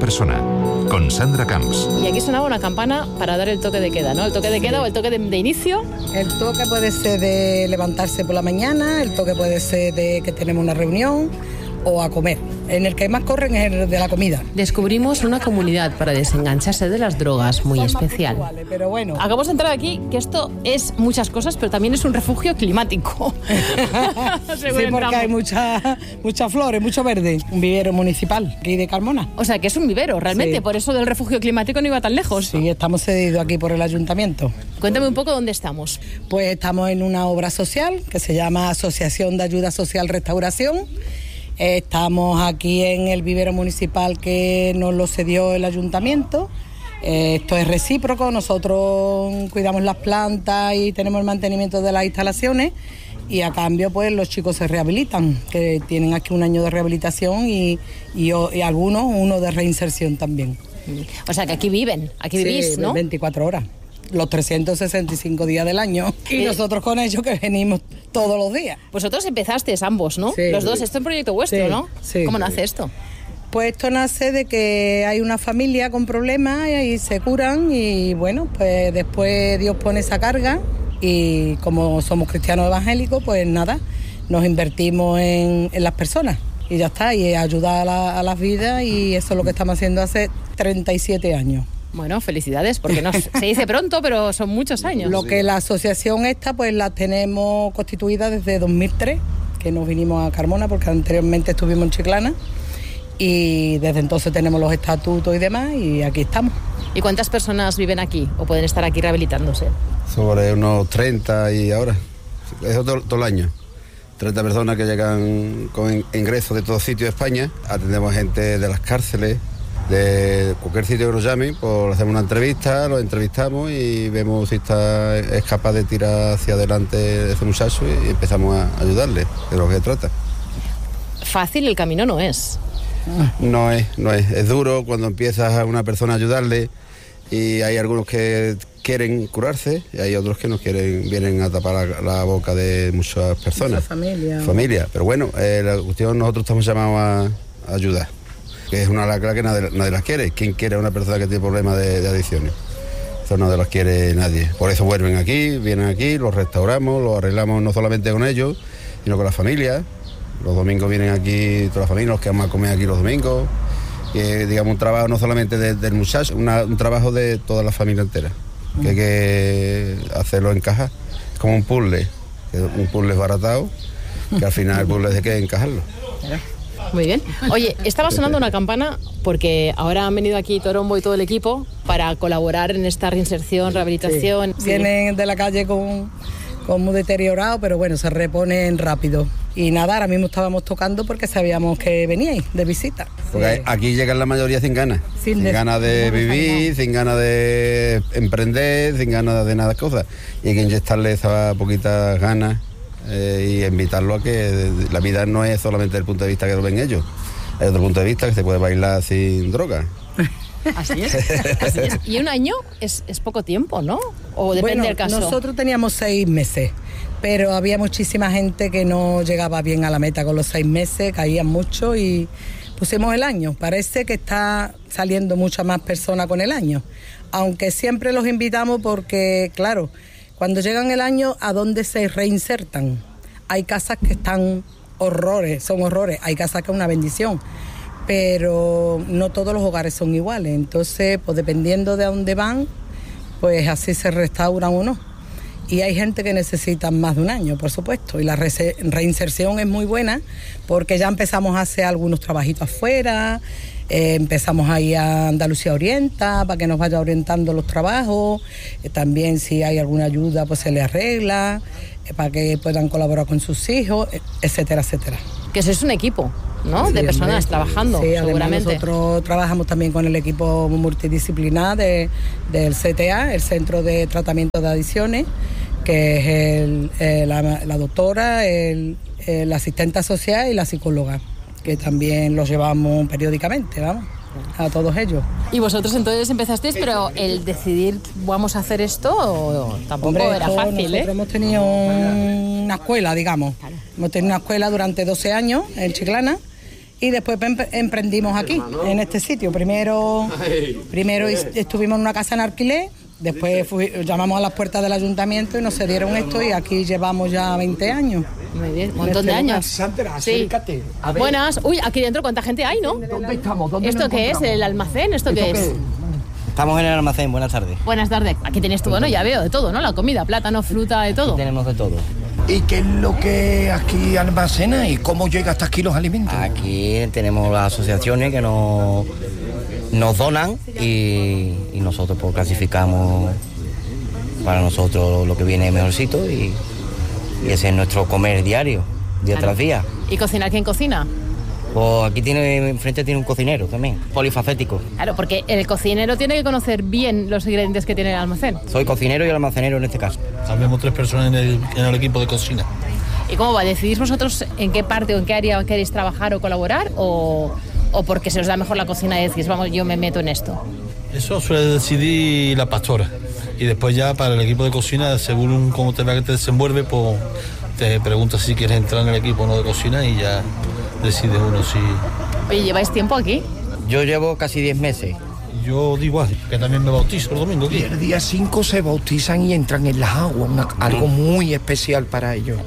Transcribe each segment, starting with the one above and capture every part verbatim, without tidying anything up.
persona, con Sandra Camps. Y aquí sonaba una campana para dar el toque de queda, ¿no? El toque de queda o el toque de, de inicio. El toque puede ser de levantarse por la mañana, el toque puede ser de que tenemos una reunión o a comer. En el que más corren es el de la comida. Descubrimos una comunidad para desengancharse de las drogas muy especial. Pero bueno. Acabamos de entrar aquí, que esto es muchas cosas, pero también es un refugio climático. Sí, porque hay muchas muchas flores, mucho verde. Un vivero municipal aquí de Carmona. O sea, que es un vivero, realmente. Sí. Por eso del refugio climático no iba tan lejos. Sí, estamos cedidos aquí por el ayuntamiento. Cuéntame un poco dónde estamos. Pues estamos en una obra social que se llama Asociación de Ayuda Social Restauración. Estamos aquí en el vivero municipal que nos lo cedió el ayuntamiento. Esto es recíproco, nosotros cuidamos las plantas y tenemos el mantenimiento de las instalaciones y a cambio pues los chicos se rehabilitan, que tienen aquí un año de rehabilitación y, y, y algunos uno de reinserción también. O sea que aquí viven, aquí vivís, sí, ¿no? veinticuatro horas. Los trescientos sesenta y cinco días del año y nosotros con ellos que venimos todos los días. Vosotros empezasteis ambos, ¿no? Sí. Los dos, esto es un proyecto vuestro, Sí, ¿no? sí. ¿Cómo nace esto? Pues esto nace de que hay una familia con problemas y se curan y bueno, pues después Dios pone esa carga y como somos cristianos evangélicos, pues nada, nos invertimos en, en las personas y ya está, y ayudar a, la, a las vidas y eso es lo que estamos haciendo hace treinta y siete años. Bueno, felicidades, porque no se dice pronto, pero son muchos años. Lo que la asociación esta, pues la tenemos constituida desde dos mil tres, que nos vinimos a Carmona, porque anteriormente estuvimos en Chiclana, y desde entonces tenemos los estatutos y demás, y aquí estamos. ¿Y cuántas personas viven aquí o pueden estar aquí rehabilitándose? Sobre unos treinta y ahora, es todo, todo el año. treinta personas que llegan con ingresos de todo sitio de España. Atendemos gente de las cárceles, de cualquier sitio que nos llamen, pues hacemos una entrevista, los entrevistamos y vemos si está, es capaz de tirar hacia adelante ese muchacho y empezamos a ayudarle, de lo que se trata. Fácil el camino no es. No es, no es, es duro cuando empiezas a una persona a ayudarle y hay algunos que quieren curarse y hay otros que no quieren, vienen a tapar la, la boca de muchas personas. Mucha familia. Familia, pero bueno, eh, la cuestión nosotros estamos llamados a, a ayudar. Que es una lacra que nadie, nadie las quiere. ¿Quién quiere a una persona que tiene problemas de, de adicciones? Eso no las quiere nadie. Por eso vuelven aquí, vienen aquí, los restauramos, los arreglamos no solamente con ellos, sino con las familias. Los domingos vienen aquí toda la familia, los que vamos a comer aquí los domingos. Y, digamos, un trabajo no solamente de, del muchacho, una, un trabajo de toda la familia entera. Que hay que hacerlo encajar. Es como un puzzle, un puzzle baratado, que al final el puzzle hay que encajarlo. Muy bien. Oye, estaba sonando una campana porque ahora han venido aquí Torombo y todo el equipo para colaborar en esta reinserción, rehabilitación. Sí. Vienen de la calle con, con muy deteriorado, pero bueno, se reponen rápido. Y nada, ahora mismo estábamos tocando porque sabíamos que veníais de visita. Porque sí. Aquí llegan la mayoría sin ganas. Sin, sin de, ganas de vivir, sin ganas de emprender, sin ganas de nada de cosas. Y hay que inyectarle esas poquitas ganas. Eh, y invitarlo a que la vida no es solamente desde el punto de vista que lo ven ellos, hay otro punto de vista que se puede bailar sin droga. Así es, así es. Y un año es, es poco tiempo, ¿no? O depende bueno, del caso. Nosotros teníamos seis meses, pero había muchísima gente que no llegaba bien a la meta con los seis meses, caían mucho y pusimos el año. Parece que está saliendo muchas más personas con el año, aunque siempre los invitamos porque, claro, cuando llegan el año, ¿a dónde se reinsertan? Hay casas que están horrores, son horrores, hay casas que es una bendición, pero no todos los hogares son iguales. Entonces, pues dependiendo de a dónde van, pues así se restauran o no. Y hay gente que necesita más de un año, por supuesto, y la re- reinserción es muy buena porque ya empezamos a hacer algunos trabajitos afuera. Eh, empezamos ahí a Andalucía Orienta para que nos vaya orientando los trabajos, eh, también si hay alguna ayuda pues se le arregla, eh, para que puedan colaborar con sus hijos, eh, etcétera, etcétera. Que sois un equipo, ¿no? Sí, de personas hombre, trabajando, sí, seguramente. Nosotros trabajamos también con el equipo multidisciplinar de, del C T A, el Centro de Tratamiento de Adicciones, que es el, eh, la, la doctora, el, el asistente social y la psicóloga, que también los llevamos periódicamente, vamos, a todos ellos. Y vosotros entonces empezasteis, pero el decidir vamos a hacer esto tampoco Hombre, era esto, fácil, nosotros ¿eh? hemos tenido un, una escuela, digamos. Claro. Hemos tenido una escuela durante doce años en Chiclana Y después em- emprendimos aquí, en este sitio. Primero, primero estuvimos en una casa en alquiler, después fui, llamamos a las puertas del ayuntamiento y nos cedieron esto y aquí llevamos ya veinte años. Muy bien, un montón de años. Sandra, Sí. acércate. A ver, Buenas. Uy, aquí dentro cuánta gente hay, ¿no? ¿dónde estamos? ¿Dónde ¿Esto nos qué es? encontramos? ¿El almacén? ¿Esto qué es? Estamos en el almacén, buenas tardes. Buenas tardes. Aquí tienes tú, bueno, ya veo de todo, ¿no? La comida, plátano, fruta, de todo. Tenemos de todo. ¿Y qué es lo que aquí almacena y cómo llega hasta aquí los alimentos? Aquí tenemos las asociaciones que nos, nos donan y, y nosotros pues clasificamos para nosotros lo que viene mejorcito y, y ese es nuestro comer diario, día Claro. tras día. ¿Y cocinar quién cocina? Pues aquí tiene, enfrente tiene un cocinero también, polifacético. Claro, porque el cocinero tiene que conocer bien los ingredientes que tiene el almacén. Soy cocinero y almacenero en este caso. Habemos tres personas en el, en el equipo de cocina. ¿Y cómo va? ¿Decidís vosotros en qué parte o en qué área queréis trabajar o colaborar? ¿O, o porque se os da mejor la cocina y decís, vamos, yo me meto en esto? Eso suele decidir la pastora. Y después ya para el equipo de cocina, según cómo te va que te desenvuelve, pues te preguntas si quieres entrar en el equipo o no de cocina y ya decide uno si... Oye, ¿lleváis tiempo aquí? Yo llevo casi diez meses. Yo digo igual, que también me bautizo el domingo Y aquí. el día cinco se bautizan y entran en las aguas, una- algo muy especial para ellos.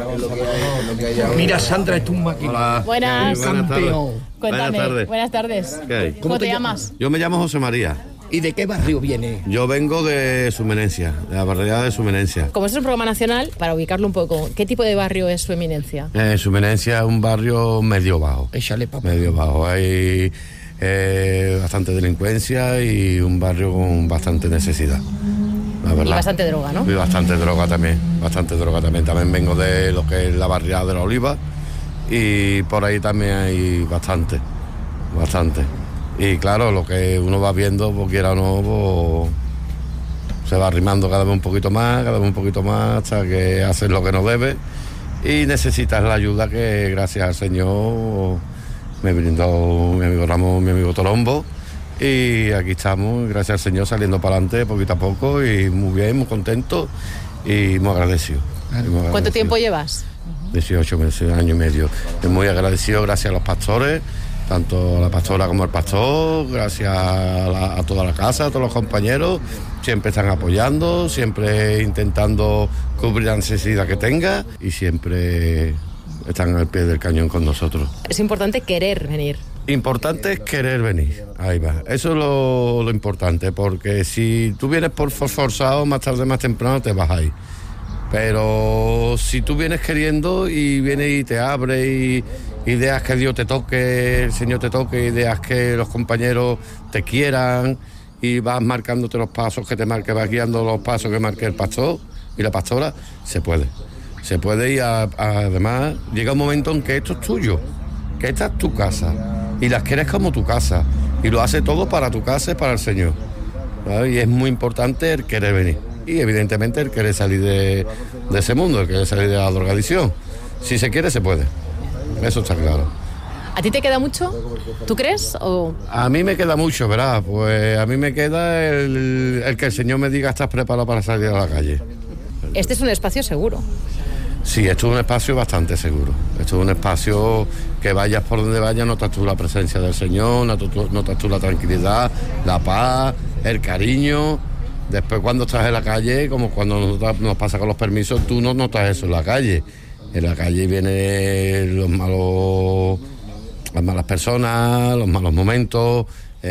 Mira, Sandra, es un máquina. Buenas. Campeón. Cuéntame. Buenas tardes. Buenas tardes. ¿Qué hay? ¿Cómo te llamas? Yo me llamo José María. ¿Y de qué barrio viene? Yo vengo de Sumenencia, de la barriada de Sumenencia. Como este es un programa nacional, para ubicarlo un poco, ¿qué tipo de barrio es su eminencia? Eh, Sumenencia es un barrio medio bajo. Échale, papá. Medio bajo. Hay eh, bastante delincuencia y un barrio con bastante necesidad. La verdad. Y bastante droga, ¿no? Y bastante droga también. Bastante droga también. También vengo de lo que es la barriada de la Oliva y por ahí también hay bastante. Bastante. Y claro, lo que uno va viendo, pues quiera o no, pues, se va arrimando cada vez un poquito más, cada vez un poquito más, hasta que haces lo que no debe y necesitas la ayuda que gracias al Señor me brindó mi amigo Ramón, mi amigo Torombo, y aquí estamos, gracias al Señor, saliendo para adelante poquito a poco y muy bien, muy contento y muy agradecido. Y muy ¿Cuánto agradecido. tiempo llevas? dieciocho meses, año y medio. Estoy muy agradecido, gracias a los pastores, tanto a la pastora como al pastor, gracias a, la, a toda la casa, a todos los compañeros, siempre están apoyando, siempre intentando cubrir la necesidad que tenga y siempre están al pie del cañón con nosotros. Es importante querer venir. Importante es querer venir, ahí va, eso es lo, lo importante, porque si tú vienes por for- forzado, más tarde, más temprano te vas ahí. Pero si tú vienes queriendo y vienes y te abre y ideas que Dios te toque, el Señor te toque, ideas que los compañeros te quieran y vas marcándote los pasos que te marque, vas guiando los pasos que marque el pastor y la pastora, se puede. Se puede y a- a- además llega un momento en que esto es tuyo, que esta es tu casa y las quieres como tu casa y lo hace todo para tu casa y para el Señor. ¿Vale? Y es muy importante el querer venir. Y evidentemente el querer salir de, de ese mundo, el querer salir de la drogadicción. Si se quiere, se puede. Eso está claro. ¿A ti te queda mucho? ¿Tú crees? O... A mí me queda mucho, ¿verdad? Pues a mí me queda el, el que el Señor me diga estás preparado para salir a la calle. Este es un espacio seguro. Sí, esto es un espacio bastante seguro. Esto es un espacio que vayas por donde vayas, notas tú la presencia del Señor, notas tú, notas tú la tranquilidad, la paz, el cariño. Después cuando estás en la calle, como cuando nos, nos pasa con los permisos, tú no notas eso en la calle. En la calle vienen los malos, las malas personas, los malos momentos.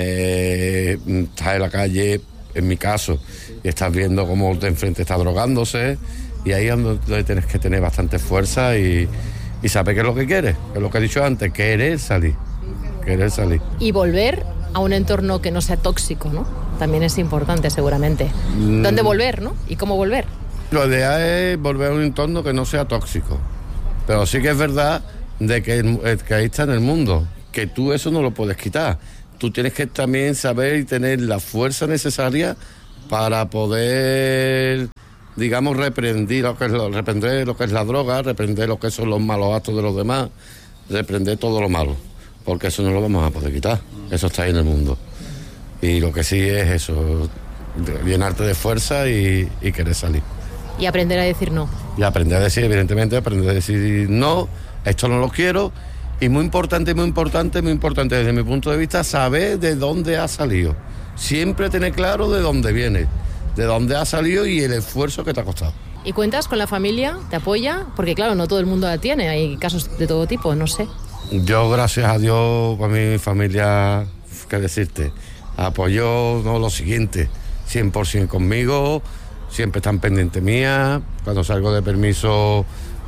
Eh, estás en la calle, en mi caso, y estás viendo cómo de enfrente está drogándose. Y ahí es donde tienes que tener bastante fuerza y, y saber qué es lo que quieres, que es lo que he dicho antes, querer salir, querer salir. Y volver a un entorno que no sea tóxico, ¿no? También es importante, seguramente. Mm. ¿Dónde volver, no? ¿Y cómo volver? Lo ideal es volver a un entorno que no sea tóxico, pero sí que es verdad de que, el- que ahí está en el mundo, que tú eso no lo puedes quitar. Tú tienes que también saber y tener la fuerza necesaria para poder, digamos, reprender lo que es, lo, reprender lo que es la droga, reprender lo que son los malos actos de los demás, reprender todo lo malo, porque eso no lo vamos a poder quitar, eso está ahí en el mundo. Y lo que sí es eso, llenarte de fuerza y, y querer salir. Y aprender a decir no. Y aprender a decir, evidentemente, aprender a decir no, esto no lo quiero, Y muy importante, muy importante, muy importante desde mi punto de vista, saber de dónde ha salido. Siempre tener claro de dónde viene, de dónde ha salido y el esfuerzo que te ha costado. ¿Y cuentas con la familia? ¿Te apoya? Porque claro, no todo el mundo la tiene, hay casos de todo tipo, no sé. Yo, gracias a Dios, para mi familia, qué decirte, apoyó no, lo siguiente, cien por ciento conmigo, siempre están pendientes mía, cuando salgo de permiso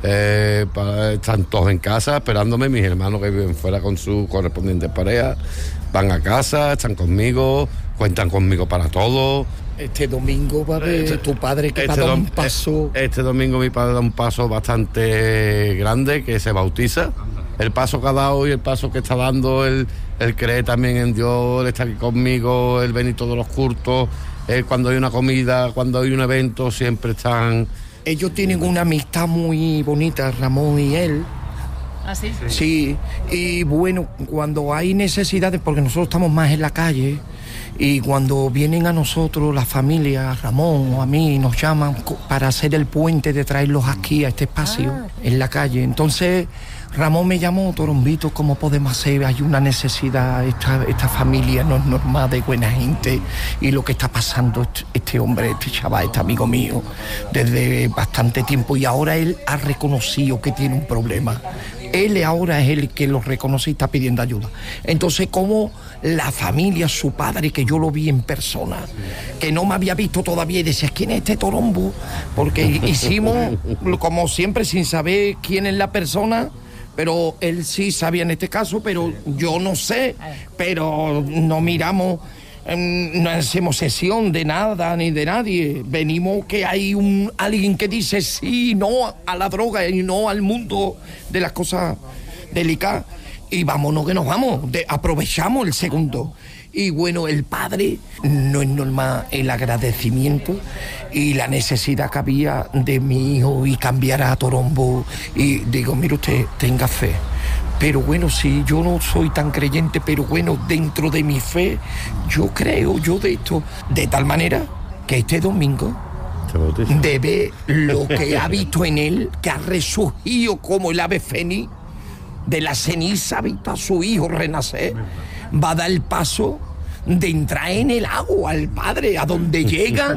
eh, para, están todos en casa esperándome, mis hermanos que viven fuera con sus correspondientes parejas, van a casa, están conmigo, cuentan conmigo para todo. Este domingo va a ver este, tu padre que este va a dar un paso. Este domingo mi padre da un paso bastante grande, que se bautiza. El paso que ha dado y el paso que está dando, él, él cree también en Dios, él está aquí conmigo, él ven todos los cultos, él cuando hay una comida, cuando hay un evento, siempre están... Ellos tienen una amistad muy bonita, Ramón y él. ¿Ah, sí? Sí, y bueno, cuando hay necesidades, porque nosotros estamos más en la calle, y cuando vienen a nosotros la familia, a Ramón o a mí, nos llaman para hacer el puente de traerlos aquí a este espacio, ah. en la calle. Entonces, Ramón me llamó, Torombito, ¿cómo podemos hacer? Hay una necesidad, esta, esta familia no es normal, de buena gente, y lo que está pasando este, este hombre, este chaval, este amigo mío, desde bastante tiempo, y ahora él ha reconocido que tiene un problema. Él ahora es el que lo reconoce y está pidiendo ayuda. Entonces, como la familia, su padre, que yo lo vi en persona, que no me había visto todavía, y decía, ¿quién es este Torombo? Porque hicimos, como siempre, sin saber quién es la persona, pero él sí sabía en este caso, pero yo no sé, pero no miramos... No hacemos sesión de nada ni de nadie. Venimos que hay un alguien que dice sí, no a la droga y no al mundo de las cosas delicadas. Y vámonos que nos vamos, de, aprovechamos el segundo. Y bueno, el padre, no es normal el agradecimiento y la necesidad que había de mi hijo y cambiar a Torombo. Y digo, mire usted, tenga fe. Pero bueno, sí, yo no soy tan creyente, pero bueno, dentro de mi fe, yo creo, yo de esto, de tal manera que este domingo debe lo que ha visto en él, que ha resurgido como el ave fénix, de la ceniza ha visto a su hijo renacer, va a dar el paso de entrar en el agua al padre, a donde llega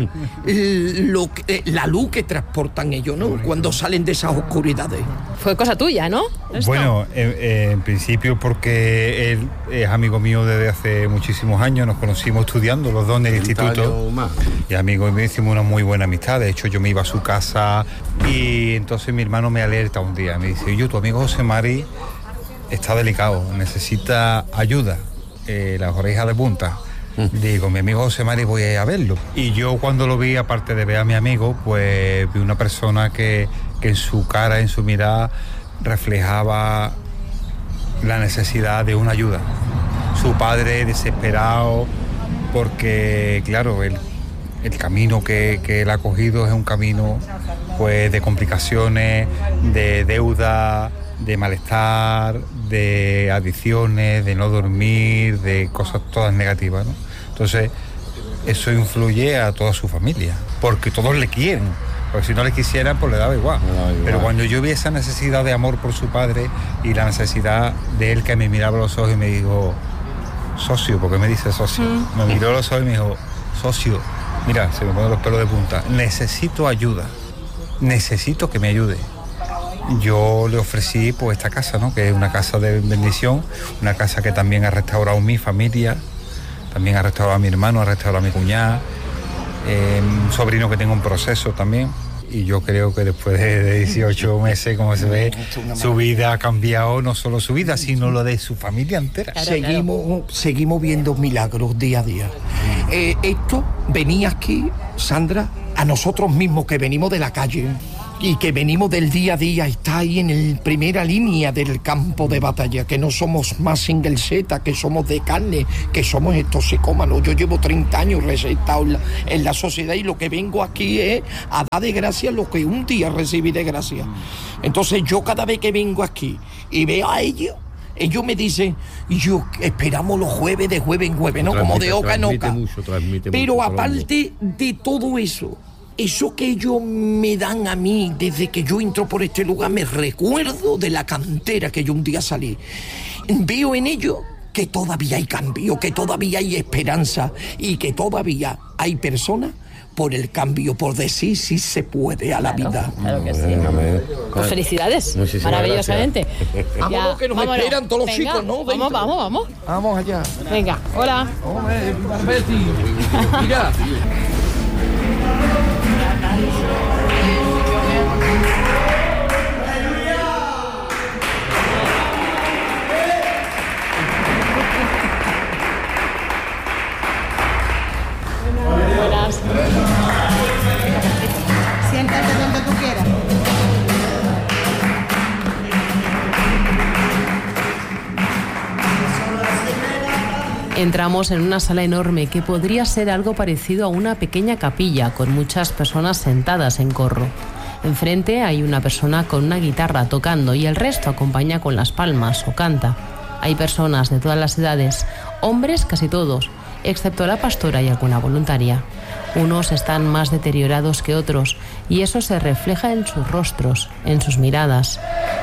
lo que, la luz que transportan ellos, ¿no? Cuando salen de esas oscuridades. Fue cosa tuya, ¿no? ¿Esto? Bueno, en, en principio porque él es amigo mío desde hace muchísimos años, nos conocimos estudiando los dos en el instituto y amigos míos, hicimos una muy buena amistad. De hecho, yo me iba a su casa y entonces mi hermano me alerta un día, me dice, yo, tu amigo José Mari está delicado, necesita ayuda. Eh, las orejas de punta. Mm. Digo, mi amigo José Mari, voy a ir a verlo. Y yo cuando lo vi, aparte de ver a mi amigo, pues vi una persona que, que en su cara, en su mirada, reflejaba la necesidad de una ayuda. Su padre desesperado, porque claro, el, el camino que, que él ha cogido es un camino pues de complicaciones, de deuda, de malestar, de adicciones, de no dormir, de cosas todas negativas, ¿no? Entonces, eso influye a toda su familia, porque todos le quieren, porque si no le quisieran, pues le daba igual. No, igual. Pero cuando yo vi esa necesidad de amor por su padre y la necesidad de él que me miraba a los ojos y me dijo, socio, porque me dice socio, mm. me miró a los ojos y me dijo, socio, mira, se me ponen los pelos de punta, necesito ayuda, necesito que me ayude. Yo le ofrecí pues esta casa, ¿no? Que es una casa de bendición, una casa que también ha restaurado mi familia, también ha restaurado a mi hermano, ha restaurado a mi cuñada, eh, un sobrino que tengo un proceso también. Y yo creo que después de dieciocho meses, como se ve, su vida ha cambiado, no solo su vida, sino lo de su familia entera. Claro, seguimos, claro. seguimos viendo milagros día a día. Eh, esto venía aquí, Sandra, a nosotros mismos que venimos de la calle y que venimos del día a día, está ahí en la primera línea del campo de batalla, que no somos más single Z, que somos de carne, que somos toxicómanos. Yo llevo treinta años recetado en la, en la sociedad y lo que vengo aquí es a dar de gracia lo que un día recibí de gracia. Entonces yo cada vez que vengo aquí y veo a ellos, ellos me dicen, yo esperamos los jueves de jueves en jueves, ¿no? Como de oca en oca. Mucho, pero mucho, aparte de todo eso, eso que ellos me dan a mí desde que yo entro por este lugar, me recuerdo de la cantera que yo un día salí. Veo en ello que todavía hay cambio, que todavía hay esperanza y que todavía hay personas por el cambio, por decir si se puede a la claro, vida. Claro que sí. Pues felicidades, muchísimas gracias. maravillosamente. Vámonos, que nos vámonos. esperan todos los Venga, chicos, ¿no? Vamos, vamos, vamos. Vamos allá. Venga, hola. Hombre, Betty. Mira. Buenas. Siéntate donde tú quieras. Entramos en una sala enorme que podría ser algo parecido a una pequeña capilla con muchas personas sentadas en corro. Enfrente hay una persona con una guitarra tocando y el resto acompaña con las palmas o canta. Hay personas de todas las edades, hombres casi todos, excepto la pastora y alguna voluntaria. Unos están más deteriorados que otros y eso se refleja en sus rostros, en sus miradas.